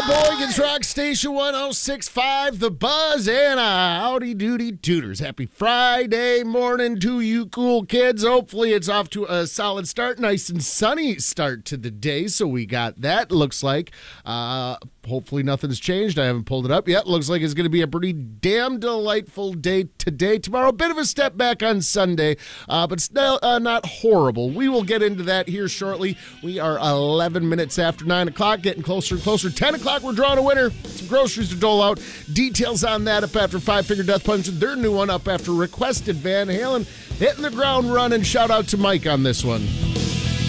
Morgan's Rock Station 106.5, The Buzz, and howdy doody tooters. Happy Friday morning to you cool kids. Hopefully it's off to a solid start, nice and sunny start to the day, so we got that. Looks like, hopefully nothing's changed. I haven't pulled it up yet. Looks like it's going to be a pretty damn delightful day today. Tomorrow, a bit of a step back on Sunday, but still not horrible. We will get into that here shortly. We are 11 minutes after 9 o'clock, getting closer and closer. 10 o'clock, we're drawing a winner. Some groceries to dole out. Details on that up after Five Finger Death Punch. Their new one up after Requested Van Halen. Hitting the ground running. Shout out to Mike on this one.